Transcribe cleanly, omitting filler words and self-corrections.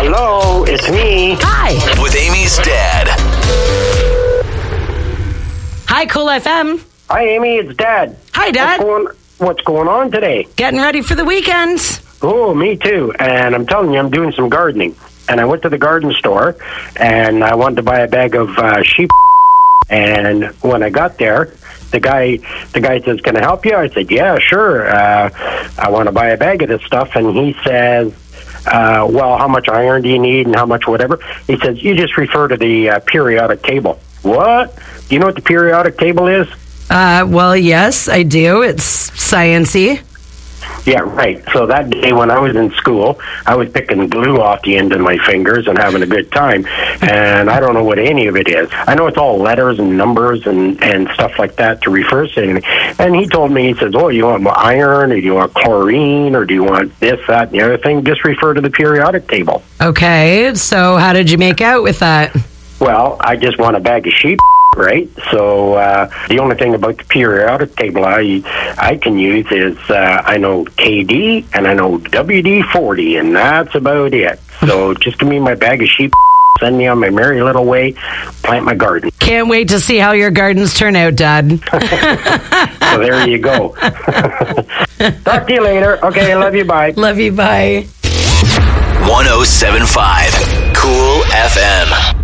Hello, it's me. Hi. With Amy's dad. Hi, Cool FM. Hi, Amy. It's Dad. Hi, Dad. What's going on today? Getting ready for the weekends. Oh, me too. And I'm telling you, I'm doing some gardening. And I went to the garden store, and I wanted to buy a bag of sheep. And when I got there, the guy says, "Can I help you?" I said, "Yeah, sure. I want to buy a bag of this stuff." And he says, "Well, how much iron do you need and how much whatever?" He says, "You just refer to the periodic table." What? Do you know what the periodic table is? Well, yes, I do. It's sciencey. Yeah, right. So that day when I was in school, I was picking glue off the end of my fingers and having a good time. And I don't know what any of it is. I know it's all letters and numbers and stuff like that to refer to anything. And he told me, he says, "Oh, you want iron, or do you want chlorine, or do you want this, that, and the other thing? Just refer to the periodic table." Okay, so how did you make out with that? Well, I just want a bag of sheep, right? So the only thing about the periodic table I can use is I know KD and I know WD-40, and that's about it. So just give me my bag of sheep, send me on my merry little way, plant my garden. Can't wait to see how your gardens turn out, Dad. So there you go. Talk to you later. Okay, I love you. Bye. Love you. Bye. 1075 Cool FM.